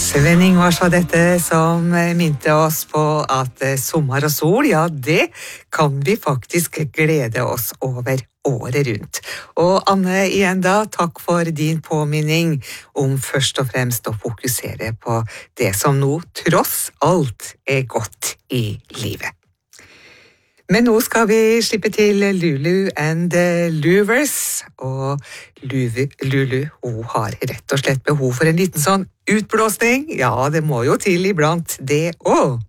Sven Ingvars var dette som minte oss på at sommer og sol, ja, det kan vi faktisk glede oss over året rundt. Og Anne, igjen da, takk for din påminning om først og fremst å fokusere på det som nå tross alt er godt i livet. Men nå skal vi slippe til Lulu and the Louvers, og Lulu, hun har rett og slett behov for en liten sånn utblåsning. Ja, det må jo til iblant det også.